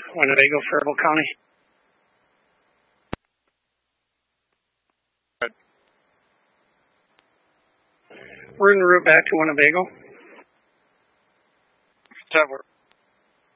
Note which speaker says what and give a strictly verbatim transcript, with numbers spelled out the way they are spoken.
Speaker 1: Winnebago, Faribault County.
Speaker 2: Good.
Speaker 1: We're en route back to Winnebago.
Speaker 2: That works.